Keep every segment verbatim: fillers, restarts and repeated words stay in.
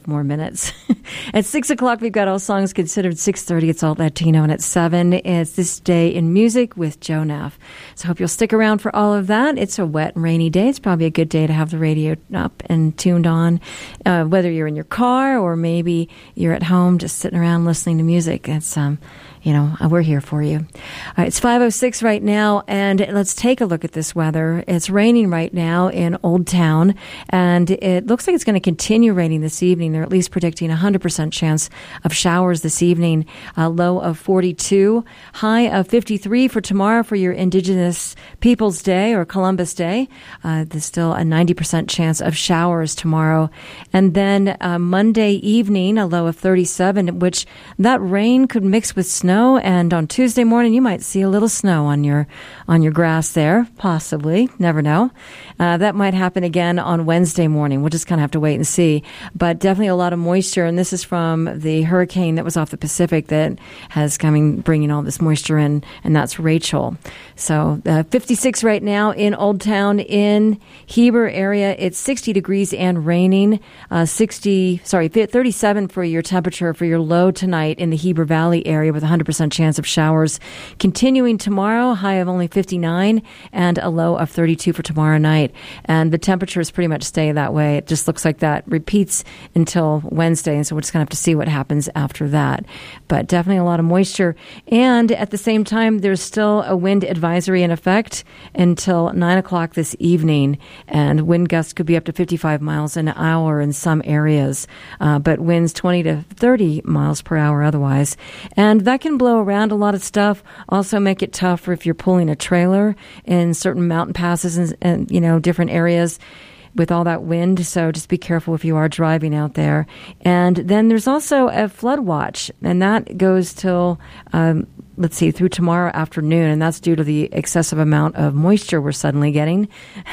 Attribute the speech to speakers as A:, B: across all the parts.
A: more minutes. At six o'clock, we've got All Songs Considered. Six thirty, it's Alt Latino, and at seven, it's This Day in Music with Joe Neff. So I hope you'll stick around for all of that. It's a wet and rainy day. It's probably a good day to have the radio up and tuned on, uh, whether you're in your car or maybe you're at home just sitting around listening to music. It's um. You know, we're here for you. All right, it's five oh six right now, and let's take a look at this weather. It's raining right now in Old Town, and it looks like it's going to continue raining this evening. They're at least predicting a one hundred percent chance of showers this evening, a low of forty-two, high of fifty-three for tomorrow for your Indigenous Peoples Day or Columbus Day. Uh, there's still a ninety percent chance of showers tomorrow. And then uh, Monday evening, a low of thirty-seven, which that rain could mix with snow. And on Tuesday morning, you might see a little snow on your on your grass there, possibly. Never know. Uh, that might happen again on Wednesday morning. We'll just kind of have to wait and see. But definitely a lot of moisture. And this is from the hurricane that was off the Pacific that has coming, bringing all this moisture in, and that's Rachel. So uh, fifty-six right now in Old Town. In Heber area, it's sixty degrees and raining. Uh, sixty, sorry, thirty-seven for your temperature for your low tonight in the Heber Valley area with one hundred percent chance of showers. Continuing tomorrow, high of only fifty-nine and a low of thirty-two for tomorrow night. And the temperatures pretty much stay that way. It just looks like that repeats until Wednesday, and so we're just going to have to see what happens after that. But definitely a lot of moisture. And at the same time, there's still a wind advisory in effect until nine o'clock this evening, and wind gusts could be up to fifty-five miles an hour in some areas, uh, but winds twenty to thirty miles per hour otherwise. And that can blow around a lot of stuff, also make it tougher if you're pulling a trailer in certain mountain passes and, and you know, different areas with all that wind. So just be careful if you are driving out there. And then there's also a flood watch, and that goes till, um, let's see, through tomorrow afternoon. And that's due to the excessive amount of moisture we're suddenly getting,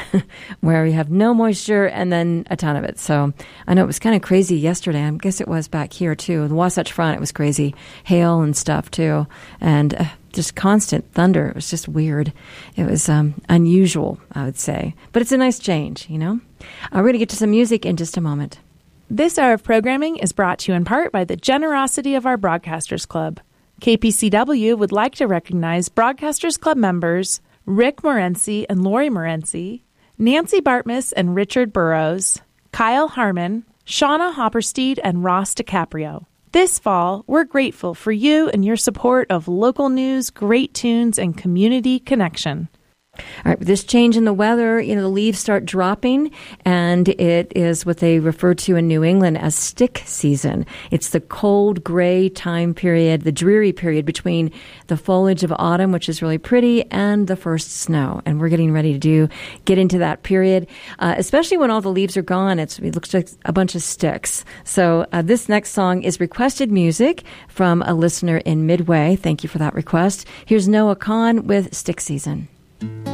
A: where we have no moisture and then a ton of it. So I know it was kind of crazy yesterday. I guess it was back here too. The Wasatch Front, it was crazy. Hail and stuff too. And uh, just constant thunder. It was just weird. It was um, unusual, I would say. But it's a nice change, you know? Uh, we're going to get to some music in just a moment.
B: This hour of programming is brought to you in part by the generosity of our Broadcasters Club. K P C W would like to recognize Broadcasters Club members Rick Morency and Lori Morency, Nancy Bartmus and Richard Burrows, Kyle Harmon, Shauna Hoppersteed, and Ross DiCaprio. This fall, we're grateful for you and your support of local news, great tunes, and community connection.
A: All right, with this change in the weather, you know, the leaves start dropping, and it is what they refer to in New England as stick season. It's the cold, gray time period, the dreary period between the foliage of autumn, which is really pretty, and the first snow. And we're getting ready to do get into that period, uh, especially when all the leaves are gone. It's, it looks like a bunch of sticks. So uh, this next song is requested music from a listener in Midway. Thank you for that request. Here's Noah Kahn with Stick Season.